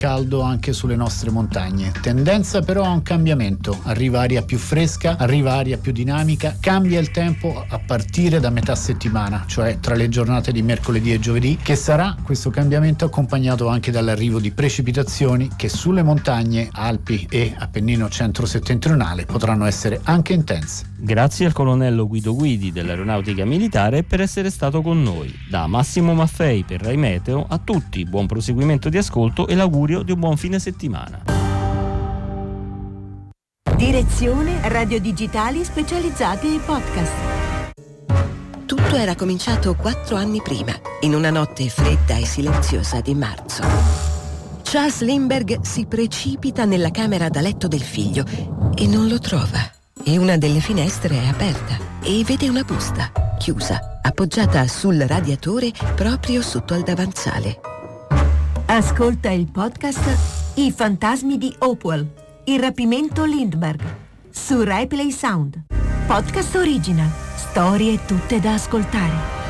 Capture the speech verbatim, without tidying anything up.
caldo anche sulle nostre montagne. Tendenza però a un cambiamento. Arriva aria più fresca, arriva aria più dinamica, cambia il tempo a partire da metà settimana, cioè tra le giornate di mercoledì e giovedì, che sarà questo cambiamento accompagnato anche dall'arrivo di precipitazioni che sulle montagne, Alpi e Appennino centro-settentrionale potranno essere anche intense. Grazie al colonnello Guido Guidi dell'Aeronautica Militare per essere stato con noi. Da Massimo Maffei per Rai Meteo, a tutti buon proseguimento di ascolto e l'augurio di un buon fine settimana. Direzione Radio Digitali Specializzate e Podcast. Tutto era cominciato quattro anni prima, in una notte fredda e silenziosa di marzo. Charles Lindbergh si precipita nella camera da letto del figlio e non lo trova. E una delle finestre è aperta e vede una busta, chiusa, appoggiata sul radiatore proprio sotto al davanzale. Ascolta il podcast I fantasmi di Hopewell, il rapimento Lindbergh, su Rai Play Sound. Podcast original, storie tutte da ascoltare.